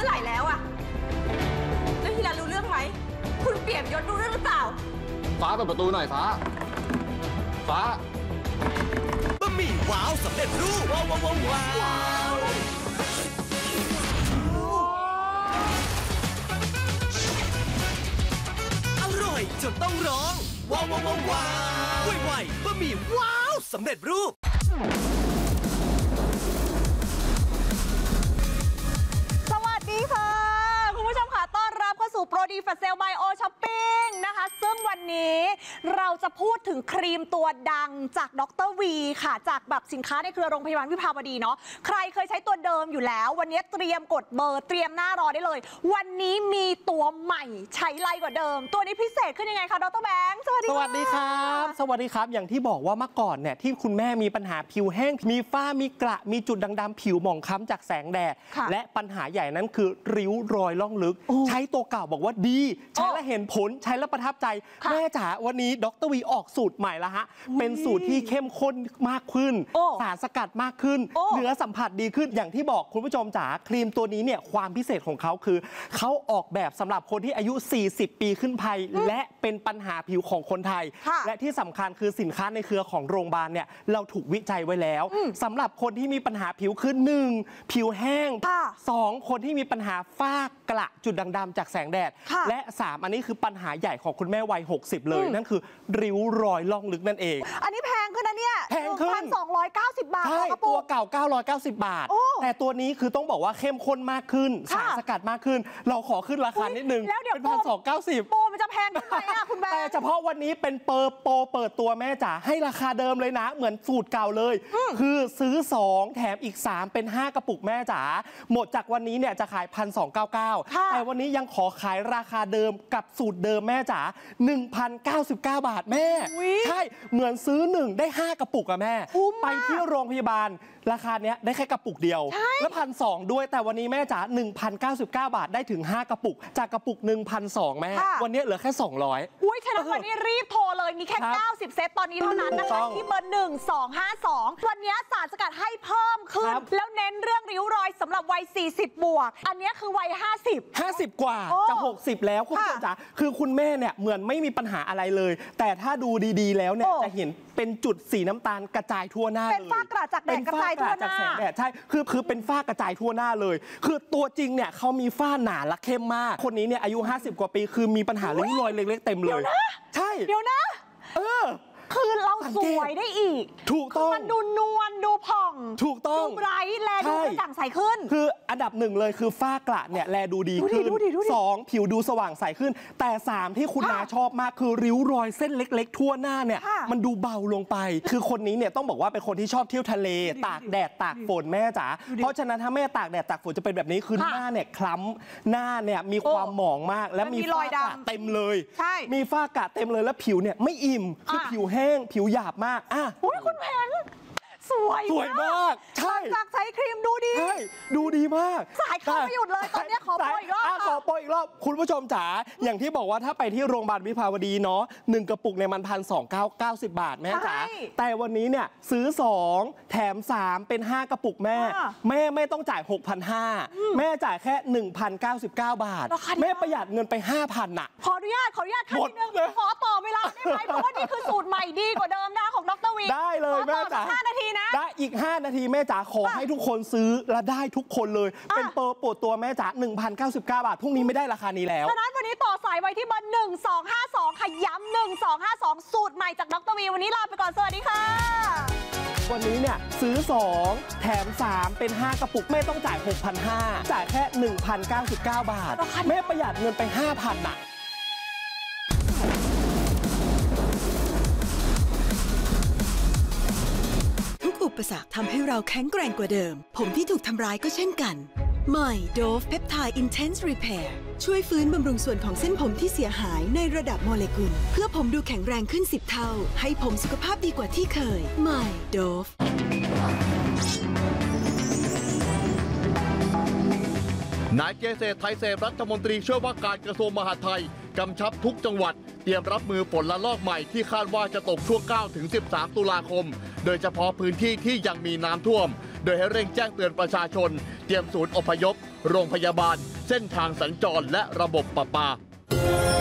มื่อไหร่แล้วอะแล้วฮิรันรู้เรื่องไหมคุณเปี่ยมยศรู้เรื่องหรือเปล่าฟ้าเปิดประตูหน่อยฟ้าบะหมี่ว้าวสำเร็จรูปว้าวอร่อยจนต้องร้องว้าวไวบะหมี่ว้าวสำเร็จรูปสวัสดีค่ะคุณผู้ชมค่ะต้อนรับเข้าสู่โปรดีแฟลชเซล by โอช้อปปิ้งนะคะซึ่งวันนี้เราจะพูดถึงครีมตัวดังจากดร.วีค่ะจากแบบสินค้าในเครือโรงพยาบาลวิภาวดีเนาะใครเคยใช้ตัวเดิมอยู่แล้ววันนี้เตรียมกดเบอร์เตรียมหน้ารอได้เลยวันนี้มีตัวใหม่ใช้ไล่กว่าเดิมตัวนี้พิเศษขึ้นยังไงคะดร.แบงค์สวัสดีครับอย่างที่บอกว่าเมื่อก่อนเนี่ยที่คุณแม่มีปัญหาผิวแห้งมีฝ้ามีกระมีจุดด่างดำผิวหมองคล้ำจากแสงแดดและปัญหาใหญ่นั้นคือริ้วรอยล่องลึกใช้ตัวเก่าบอกว่าดีใช้แล้วเห็นผลใช้แล้วประทับใจแม่จ๋าวันนี้ดร.วีออกสูตรใหม่ละฮะเป็นสูตรที่เข้มข้นมากขึ้นสารสกัดมากขึ้นเนื้อสัมผัสดีขึ้นอย่างที่บอกคุณผู้ชมจ๋าครีมตัวนี้เนี่ยความพิเศษของเขาคือเขาออกแบบสำหรับคนที่อายุ40 ปีขึ้นไปและเป็นปัญหาผิวของคนไทยและที่สำคัญคือสินค้าในเครือของโรงพยาบาลเนี่ยเราถูกวิจัยไว้แล้วสำหรับคนที่มีปัญหาผิวคือ 1. ผิวแห้ง 2. คนที่มีปัญหาฝ้ากระจุดด่างดำจากแสงแดดและ 3. อันนี้คือปัญหาใหญ่ของคุณแม่วัย60เลยนั่นคือริ้วรอยล่องลึกนั่นเองอันนี้แพงขึ้นนะเนี่ยแพงขึ้น 1,290 บาทใช่ตัวเก่า990 บาทแต่ตัวนี้คือต้องบอกว่าเข้มข้นมากขึ้นสารสกัดมากขึ้นเราขอขึ้นราคานิดนึงเป็น 1,290 โปรมันจะแพงขึ้นไหมอะคุณแบงค์แต่เฉพาะวันนี้เป็นโปรเปิดตัวแม่จ๋าให้ราคาเดิมเลยนะเหมือนสูตรเก่าเลยคือซื้อ2แถมอีก3เป็น5กระปุกแม่จ๋าหมดจากวันนี้เนี่ยจะขาย 1,299 แต่วันนี้ยังขอขายราคาเดิมกับสูตรเดิมแม่จ๋า 1,099 บาทแม่ใช่เหมือนซื้อ1ได้5กระปุกอะแม่ไปที่โรงพยาบาลราคาเนี้ยได้แค่กระปุกเดียวแล้ว1,200ด้วยแต่วันนี้แม่จ๋า 1,099 บาทได้ถึง5กระปุกจากกระปุก 1,200 แม่วันนี้เหลือแค่200 อุ้ยฉะนั้นวันนี้รีบโทรเลยมีแค่90 เซตตอนนี้เท่านั้นนะคะที่เบอร์1252วันนี้สารสกัดให้เพิ่มขึ้นแล้วเน้นเรื่องริ้วรอยสำหรับวัย40 บวกอันนี้คือวัย50 กว่าจะ60แล้วคุณผู้ชมจ๋าคือคุณแม่เนี่ยเหมือนไม่มีปัญหาอะไรเลยแต่ถ้าดูดีๆแล้วเนี่ยจะเห็นเป็นจุดสีน้ำตาลกระจายทั่วหน้าเลยเป็นฝ้ากระจากแดดกระจายทั่วหน้าจากแสงแดดใช่คือเป็นฝ้ากระจายทั่วหน้าเลยคือตัวจริงเนี่ยเขามีฝ้าหนาและเข้มมากคนนี้เนี่ยอายุ50 กว่าปีคือมีปัญหาริ้วรอยเล็กๆเต็มเลยใช่เดี๋ยวนะคือเราสวยได้อีกถูกต้องมันดูนวลดูผ่องถูกต้องดูไบรท์แลดูกระจ่างใสขึ้นคืออันดับ1เลยคือฝ้ากระเนี่ยแลดูดีขึ้น2ผิวดูสว่างใสขึ้นแต่3ที่คุณนาชอบมากคือริ้วรอยเส้นเล็กๆทั่วหน้าเนี่ยมันดูเบาลงไปคือคนนี้เนี่ยต้องบอกว่าเป็นคนที่ชอบเที่ยวทะเลตากแดดตากฝนแม่จ๋าเพราะฉะนั้นถ้าแม่ตากแดดตากฝนจะเป็นแบบนี้คือหน้าเนี่ยคล้ำหน้าเนี่ยมีความหมองมากและมีฝ้ากระเต็มเลยมีฝ้ากระเต็มเลยแล้วผิวเนี่ยไม่อิ่มคือผิวแห้งผิวหยาบมากคุณแพงสวยมากใช่จากใช้ครีมดูดีใช่ดูดีมากสายเข้าไม่หยุดเลยตอนนี้ขอโปรอีกรอบขอโปรอีกรอบคุณผู้ชมจ๋าอย่างที่บอกว่าถ้าไปที่โรงพยาบาลวิภาวดีเนาะ1กระปุกในมัน1,290 บาทแม่จ๋าแต่วันนี้เนี่ยซื้อ2แถม3เป็น5กระปุกแม่ไม่ต้องจ่าย 6,500 แม่จ่ายแค่ 1,099 บาทแม่ประหยัดเงินไป 5,000 น่ะขออนุญาตท่านนึงขอต่อเวลาได้ไหมเพราะว่านี่คือสูตรใหม่ดีกว่าเดิมนะของดร.วีได้เลยแม่จ๋า 5 นาทีนะได้อีก5 นาทีแม่จ๋าขอให้ทุกคนซื้อและได้ทุกคนเลยเป็นโปรโปรดตัวแม่จ๋า 1,099 บาทพรุ่งนี้ไม่ได้ราคานี้แล้วฉะนั้นวันนี้ต่อสายไว้ที่เบอร์1252ค่ะย้ำ1252สูตรใหม่จากดร.วีวันนี้ลาไปก่อนสวัสดีค่ะวันนี้เนี่ยซื้อ2แถม3เป็น5กระปุกไม่ต้องจ่าย 6,500 จ่ายแค่ 1,099 บาทแม่ประหยัดเงินไป 5,000 น่ะอุปสรรคทำให้เราแข็งแกร่งกว่าเดิมผมที่ถูกทำร้ายก็เช่นกันใหม่ Dove Peptide Intense Repair ช่วยฟื้นบำรุงส่วนของเส้นผมที่เสียหายในระดับโมเลกุลเพื่อผมดูแข็งแรงขึ้น10 เท่าให้ผมสุขภาพดีกว่าที่เคยใหม่ Dove นายเกษตรไทยเศษรัฐมนตรีช่วยว่าการกระทรวงมหาดไทยกำชับทุกจังหวัดเตรียมรับมือฝนระลอกใหม่ที่คาดว่าจะตกช่วง 9-13 ตุลาคมโดยเฉพาะพื้นที่ที่ยังมีน้ำท่วมโดยให้เร่งแจ้งเตือนประชาชนเตรียมศูนย์อพยพโรงพยาบาลเส้นทางสัญจรและระบบประปา